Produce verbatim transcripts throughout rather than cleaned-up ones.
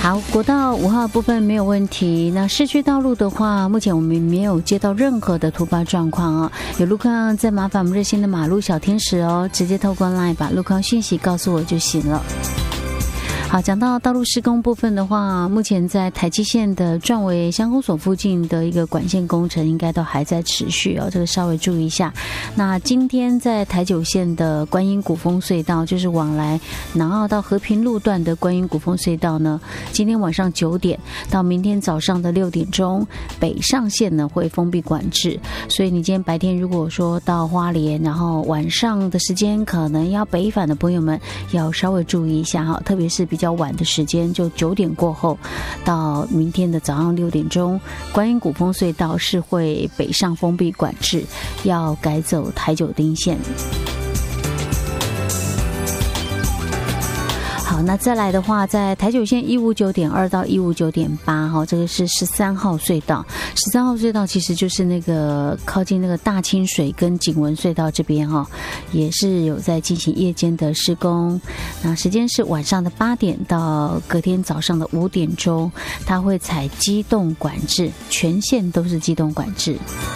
好，国道五号部分没有问题。那市区道路的话，目前我们没有接到任何的突发状况啊。有路况再麻烦我们热心的马路小天使哦，直接透过 LINE 把路况讯息告诉我就行了。好，讲到道路施工部分的话，目前在台七线的壮围乡公所附近的一个管线工程应该都还在持续哦，这个稍微注意一下。那今天在台九线的观音古峰隧道，就是往来南澳到和平路段的观音古峰隧道呢，今天晚上九点到明天早上的六点钟，北上线呢会封闭管制，所以你今天白天如果说到花莲，然后晚上的时间可能要北返的朋友们要稍微注意一下哈，特别是比较晚的时间，就九点过后到明天的早上六点钟，观音古峰隧道是会北上封闭管制，要改走台九丁线。好，那再来的话，在台九线一五九点二到一五九点八哈，这个是十三号隧道。十三号隧道其实就是那个靠近那个大清水跟景文隧道这边哈，也是有在进行夜间的施工。那时间是晚上的八点到隔天早上的五点钟，它会采机动管制，全线都是机动管制。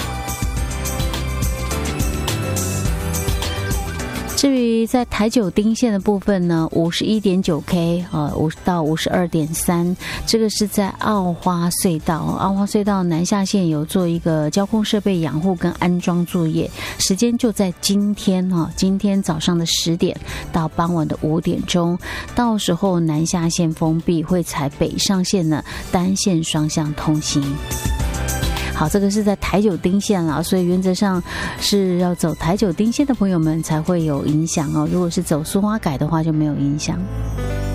至于在台九丁线的部分呢， 五十一点九 K 呃五到 五十二点三， 这个是在澳花隧道，澳花隧道南下线有做一个交通设备养护跟安装作业，时间就在今天哈，今天早上的十点到傍晚的五点钟，到时候南下线封闭，会采北上线呢单线双向通行。好，这个是在台九丁线了，所以原则上是要走台九丁线的朋友们才会有影响哦。如果是走苏花改的话，就没有影响。